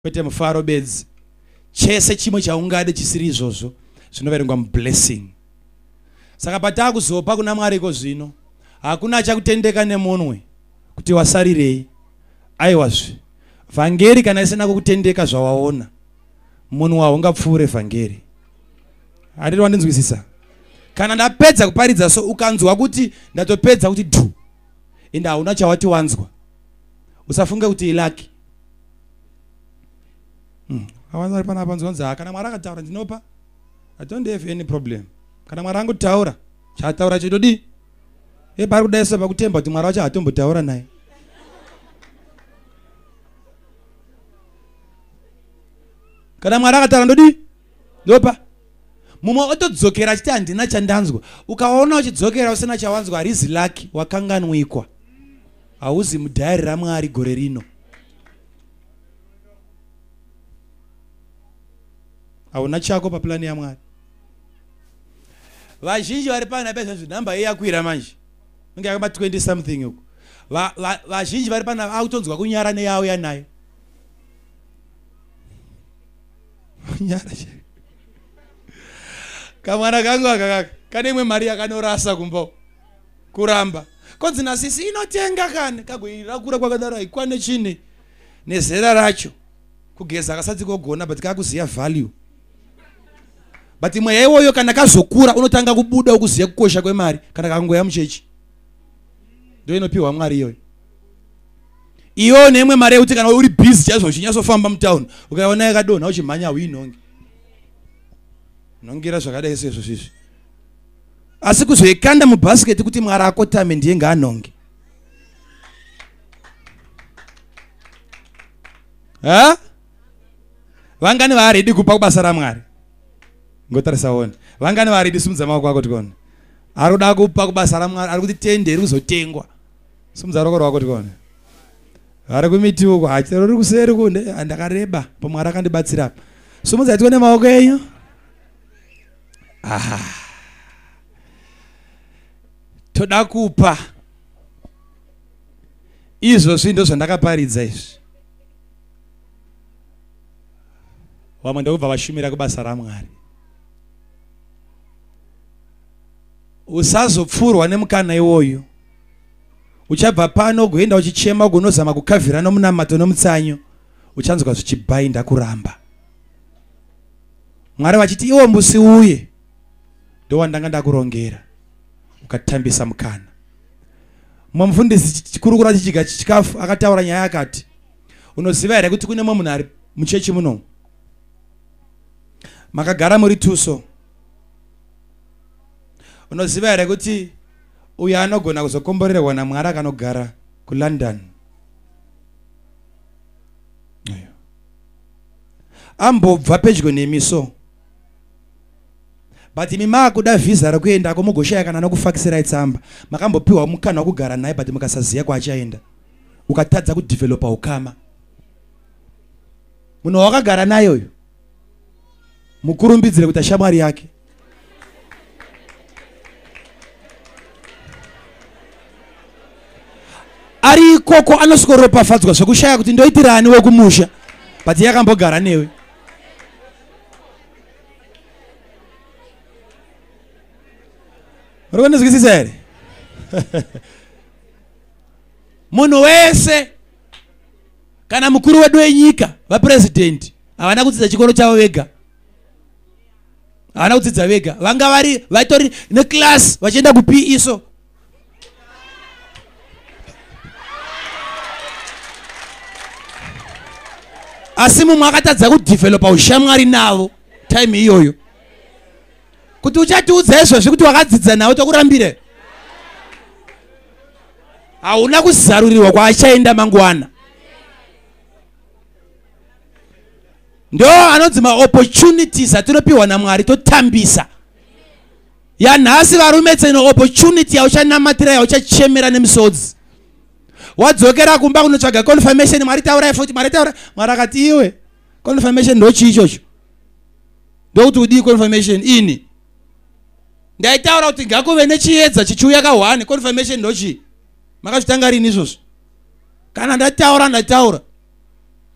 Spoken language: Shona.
kwete mufaro bedzi. Chese chimwe chaungade chisiri izvozvo zvinoverengwa mublessing. Saka patakuzopa kuna Mwari iko zvino hakuna chakutendeka nemunwe kuti wasarirei. Aiwazve vhangeri kana isina kukutendeka zvawaona munhu haungapfuure vhangeri. Handiri wandinzwisisa? Kana ndapedza kuparidza so ukanzwa kuti ndatopedza kuti dhu ende hauna chawati wanzwa, usafunge kuti ilaki. Awanza ari panapa nzonzi kana Mwari akataura ndinopa. I don't have any problem. Kana Mwari angotaura chataura chitodi. Pari kudaisa pakutemba kuti Mwari wacho hatombotaura naye. Kana Mwari akataura ndodi ndopa. Mumwe otodzokera achiti handina chandanzwa. Ukaona uchidzokera usina chawanzwa harizi laki, wakanganwikwa. Hauzi mudhayari raMwari gore rino. Hauna chako paplani yaMwari. Vazhinji vari pana pezvo namba yakwira manje. Unge yakaba 20 something uko. Vazhinji vari pana akutonzwa kunyara neyawo yanayo. Nyara. Kamwana kangu akakaka kane imwe mari yakanorasa kumbo kuramba konzi nasisi inotenga kane kagoira kura kwakadaro ikwane chini nezera racho kugeza akasati kogona but kakuziya value. But imwe yewoyo kana kazokura unotanga kubuda ukuziya kukosha kwemari kana kangoya muchechi ndio inopiwa Mwari iyoyo. Iyo nemwe mari yekuti kana uri busy chazo chinyasofamba mutown ukaona yakadonha uchimhanya uinonge nongira zvakadai sezvo zvizvi. Asi kuzoikanda mubhasiketi kuti Mwari akotame ndiye ngaanonge. Vangani varedi kupa kubasa raMwari? Ngotarisa one. Vangani varedi simudza maoko ako tikone. Ari kuda kupa kubasa raMwari, ari kuti tende iri kuzotengwa. Simudza roko rwako tikone. Ari kumiti uko hachero riri kuseri kunde andakareba paMwari akandibatsira. Simudza tikone maoko enyu. Toda kupa izvo zvindo zvandakaparidza izvi. Vamwe ndokubva vashumira kubasa raMwari. Usazopfurwa nemukana iwoyo. Uchabva pano ugoenda uchichema ugonozama kukavhira nomunamato nomutsanyo. Uchanzwa zvichibhainda kuramba. Mwari vachiti iwo mbusi uye ndo wandanga ndakurongera ukatambisa mukana. Mumufundisi chikurukura chichiga chikafu akataura nyaya akati unoziva here kuti kune munhu ari muchechi muno makagara muri tuso. Unoziva here kuti uyu anogona kuzokomborerwa naMwari akanogara kuLondon. Ambobva pedyo nemiso. But mima kuda visa rekuenda kumugoshaya kana nokufakisira tsamba. Makambopiwa mukana wokugara naye but mukasaziya kwachaenda. Ukatadza kudevelopa ukama. Munhu wakagara naye uyu. Mukurumbidzire kuti shamwari yake. Ari koko anosikoropafadzwa zvekushaya kuti ndoitirani wekumusha. But yakambogara newe. Urikundizwisisa here? Munhu wese kana mukuru wedu wenyika vapresident havana kudzidza chikoro chavo vega. Havana kudzidza vega. Vanga vari vatori neclass vachienda kuP iso. Asi mumwe akatadza kudevelopa ushamwari navo time iyoyo. Kuti uchatiudza izvozvi kuti wakadzidza nawo tokurambire. Hauna kuzarurirwa kwaachaenda mangwana. Ndo anonzi maopportunities atinopiwa naMwari totambisa. Yanhasi varume tseno opportunity yauchanamatira yauchachemera nemisodzi. Wadzokera kumba kunotsvaga confirmation Mwari taura futi Mwari taura. Mwari akati iwe confirmation ndochi ichocho. Ndokuti udii confirmation ini. Ndaitaura kuti ngakuve nechiedza chichiuya ka1 confirmation ndochi. Makazvitanga rini izvozvo? Kana ndataura